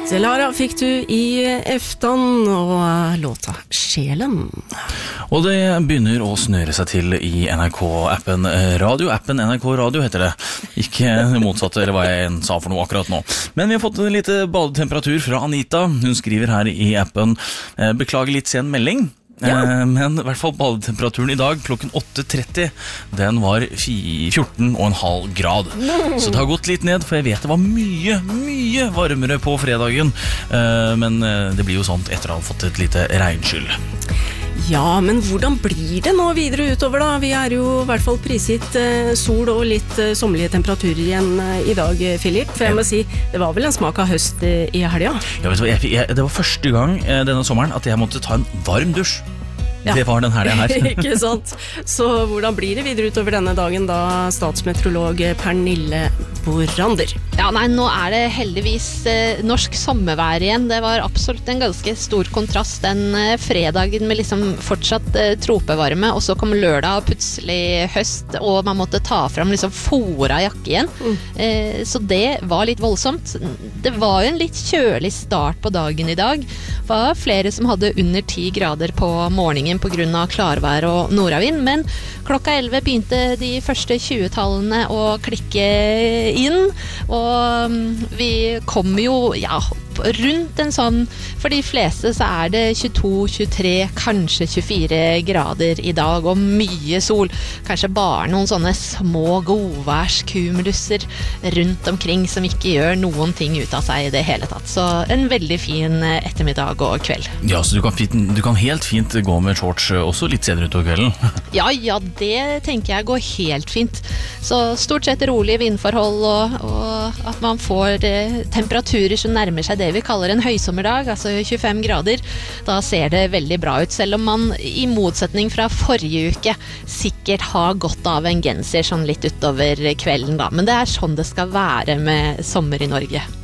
Delara fikk du i eftan og låta Sjelen. Og det begynner å snøre seg til i NRK-appen Radio. Appen NRK Radio heter det. Ikke motsatt eller hva jeg sa for noe akkurat nå. Men vi har fått en lite badetemperatur fra Anita. Hun skriver her i appen: beklager litt sen melding. Ja. Men i hvert fall badetemperaturen i dag klokken 8:30 den var 14,5 grad. Så det har gått litt ned, for jeg vet det var mye varmere på fredagen. Men det blir jo sånt etter å ha fått et lite regnskyll. Ja, men hvordan blir det nå videre utover da? Vi jo i hvert fall prisgitt sol og litt sommerlige temperaturer igjen i dag, Philip. For jeg må si, det var vel en smak av høst i helga? Ja, vet du hva, det var første gang denne sommeren at jeg måtte ta en varm dusj. Ja. Det var den helgen her. Ikke sant? Så hvordan blir det videre utover denne dagen da, statsmeteorolog Pernille Borander? Ja, nei, nå det heldigvis norsk sommervær igjen. Det var absolutt en ganske stor kontrast den fredagen med liksom fortsatt tropevarme, og så kom lørdag og plutselig høst, og man måtte ta fram liksom fora jakke igjen. Så det var litt voldsomt. Det var jo en litt kjølig start på dagen i dag. Det var flere som hadde under 10 grader på morgenen på grunn av klarvær og nordavind, men klokka 11 begynte de første 20-tallene å klikke inn, og vi kom jo, rundt en sånn, for de fleste så det 22, 23, kanskje 24 grader i dag, og mye sol. Kanskje bare noen sånne små godværskumuluser rundt omkring som ikke gjør noen ting ut av seg i det hele tatt. Så en veldig fin ettermiddag og kveld. Ja, så du kan helt fint gå med shorts også litt senere utover kvelden? Ja, det tenker jeg går helt fint. Så stort sett rolig vindforhold, og at man får temperaturer som nærmer seg det vi kaller en høysommerdag, altså 25 grader. Da ser det veldig bra ut, selv om man i motsetning fra forrige uke sikkert har godt av en genser sånn litt utover kvelden da. Men det sånn det skal være med sommer i Norge.